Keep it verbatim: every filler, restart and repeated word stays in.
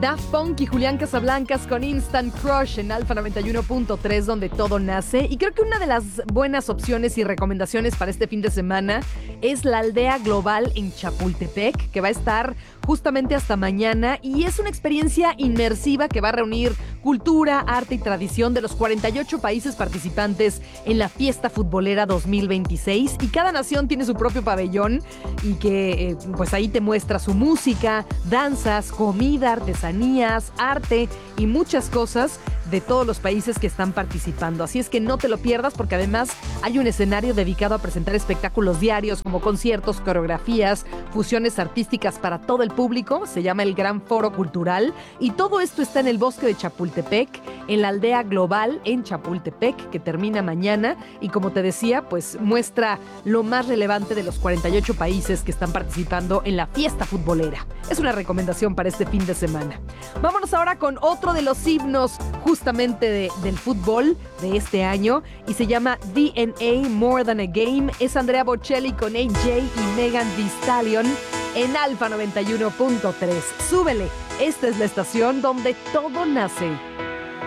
Daft Punk y Julián Casablancas con Instant Crush en Alfa noventa y uno punto tres, donde todo nace. Y creo que una de las buenas opciones y recomendaciones para este fin de semana es la Aldea Global en Chapultepec, que va a estar justamente hasta mañana, y es una experiencia inmersiva que va a reunir cultura, arte y tradición de los cuarenta y ocho países participantes en la Fiesta Futbolera dos mil veintiséis, y cada nación tiene su propio pabellón y que eh, pues ahí te muestra su música, danzas, comida, artesanías, arte y muchas cosas de todos los países que están participando. Así es que no te lo pierdas, porque además hay un escenario dedicado a presentar espectáculos diarios como conciertos, coreografías, fusiones artísticas para todo el público. Se llama el Gran Foro Cultural, y todo esto está en el Bosque de Chapultepec, en la Aldea Global en Chapultepec, que termina mañana, y como te decía, pues muestra lo más relevante de los cuarenta y ocho países que están participando en la fiesta futbolera. Es una recomendación para este fin de semana. Vámonos ahora con otro de los himnos justamente de, del fútbol de este año, y se llama D N A More Than a Game. Es Andrea Bocelli con A J y Megan Thee Stallion en Alfa noventa y uno punto tres. Súbele, esta es la estación donde todo nace.